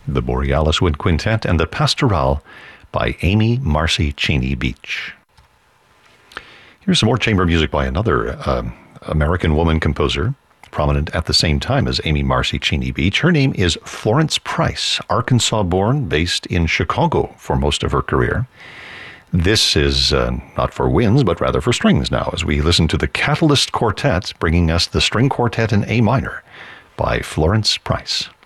the Borealis Wind Quintet, and the Pastoral by Amy Marcy Cheney Beach. Here's some more chamber music by another American woman composer, prominent at the same time as Amy Marcy Cheney Beach. Her name is Florence Price, Arkansas-born, based in Chicago for most of her career. This is not for winds, but rather for strings now, as we listen to the Catalyst Quartet, bringing us the String Quartet in A minor by Florence Price.